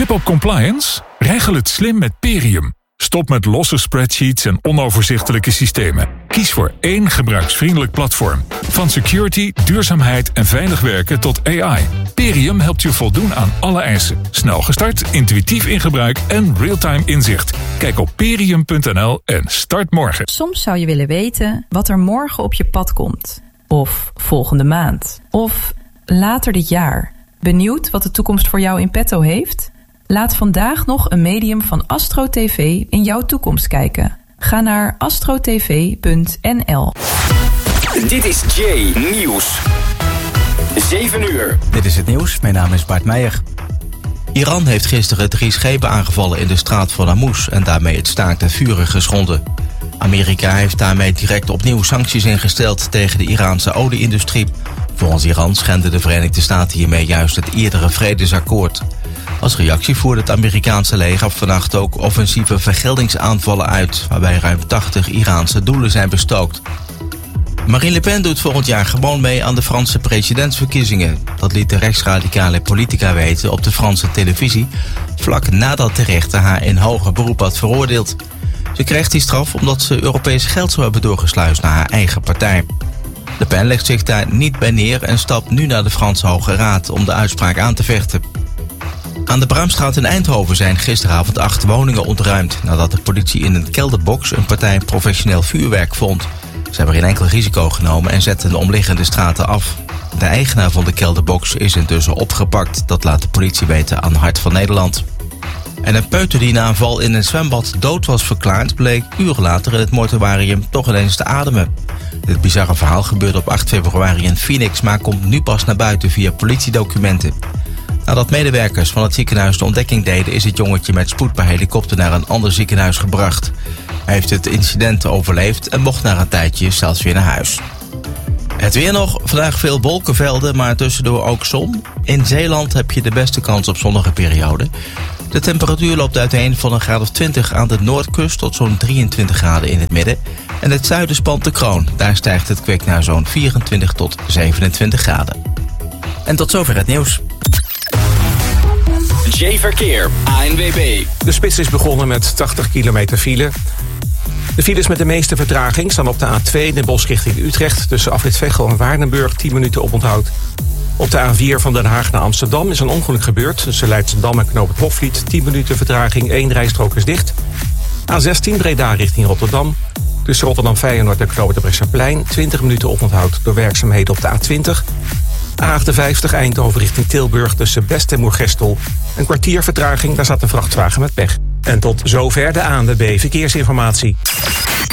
Grip op compliance? Regel het slim met Perium. Stop met losse spreadsheets en onoverzichtelijke systemen. Kies voor één gebruiksvriendelijk platform. Van security, duurzaamheid en veilig werken tot AI. Perium helpt je voldoen aan alle eisen. Snel gestart, intuïtief in gebruik en real-time inzicht. Kijk op perium.nl en start morgen. Soms zou je willen weten wat er morgen op je pad komt. Of volgende maand. Of later dit jaar. Benieuwd wat de toekomst voor jou in petto heeft? Laat vandaag nog een medium van Astro TV in jouw toekomst kijken. Ga naar astrotv.nl. Dit is Jay Nieuws. 7 uur. Dit is het nieuws. Mijn naam is Bart Meijer. Iran heeft gisteren 3 schepen aangevallen in de straat van Hormuz en daarmee het staakt het vuren geschonden. Amerika heeft daarmee direct opnieuw sancties ingesteld tegen de Iraanse olieindustrie. Volgens Iran schenden de Verenigde Staten hiermee juist het eerdere vredesakkoord. Als reactie voerde het Amerikaanse leger vannacht ook offensieve vergeldingsaanvallen uit, waarbij ruim 80 Iraanse doelen zijn bestookt. Marine Le Pen doet volgend jaar gewoon mee aan de Franse presidentsverkiezingen. Dat liet de rechtsradicale politica weten op de Franse televisie, vlak nadat de rechter haar in hoger beroep had veroordeeld. Ze kreeg die straf omdat ze Europees geld zou hebben doorgesluist naar haar eigen partij. Le Pen legt zich daar niet bij neer en stapt nu naar de Franse Hoge Raad om de uitspraak aan te vechten. Aan de Braamstraat in Eindhoven zijn gisteravond 8 woningen ontruimd nadat de politie in een kelderbox een partij professioneel vuurwerk vond. Ze hebben geen enkel risico genomen en zetten de omliggende straten af. De eigenaar van de kelderbox is intussen opgepakt. Dat laat de politie weten aan Hart van Nederland. En een peuter die na een val in een zwembad dood was verklaard, bleek uren later in het mortuarium toch ineens te ademen. Dit bizarre verhaal gebeurde op 8 februari in Phoenix, maar komt nu pas naar buiten via politiedocumenten. Nadat medewerkers van het ziekenhuis de ontdekking deden, is het jongetje met spoed per helikopter naar een ander ziekenhuis gebracht. Hij heeft het incident overleefd en mocht na een tijdje zelfs weer naar huis. Het weer nog, vandaag veel wolkenvelden, maar tussendoor ook zon. In Zeeland heb je de beste kans op zonnige perioden. De temperatuur loopt uiteen van een graad of 20 aan de noordkust tot zo'n 23 graden in het midden. En het zuiden spant de kroon. Daar stijgt het kwik naar zo'n 24 tot 27 graden. En tot zover het nieuws. Jay Verkeer, ANWB. De spits is begonnen met 80 kilometer file. De files met de meeste vertraging staan op de A2 Den Bosch richting Utrecht, tussen afrit Veghel en Waardenburg 10 minuten oponthoud. Op de A4 van Den Haag naar Amsterdam is een ongeluk gebeurd. Tussen Leidschendam en Knoop het Hofvliet 10 minuten vertraging, 1 rijstrook is dicht. A16 Breda richting Rotterdam. Tussen Rotterdam Feyenoord en Knoop het Brechtseplein 20 minuten oponthoud door werkzaamheden op de A20. A58 Eindhoven richting Tilburg tussen Best en Moergestel. Een kwartier vertraging, daar staat een vrachtwagen met pech. En tot zover de ANWB Verkeersinformatie.